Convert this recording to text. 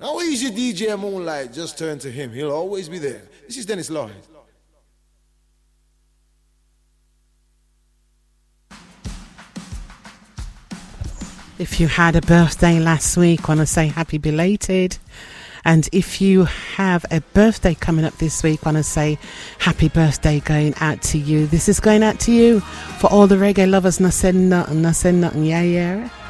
How easy DJ Moonlight, just turn to him. He'll always be there. This is Dennis Lloyd. If you had a birthday last week, want to say happy belated. And if you have a birthday coming up this week, want to say happy birthday going out to you. This is going out to you for all the reggae lovers. Not saying nothing, yeah.